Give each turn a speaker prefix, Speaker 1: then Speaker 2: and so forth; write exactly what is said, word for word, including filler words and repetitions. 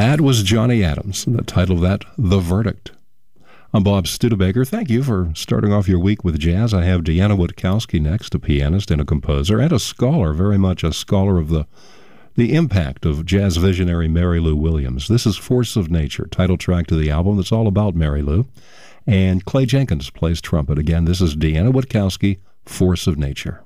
Speaker 1: That was Johnny Adams, and the title of that, The Verdict. I'm Bob Studebaker. Thank you for starting off your week with jazz. I have Deanna Witkowski next, a pianist and a composer, and a scholar, very much a scholar of the the impact of jazz visionary Mary Lou Williams. This is Force of Nature, title track to the album that's all about Mary Lou. And Clay Jenkins plays trumpet. Again, this is Deanna Witkowski, Force of Nature.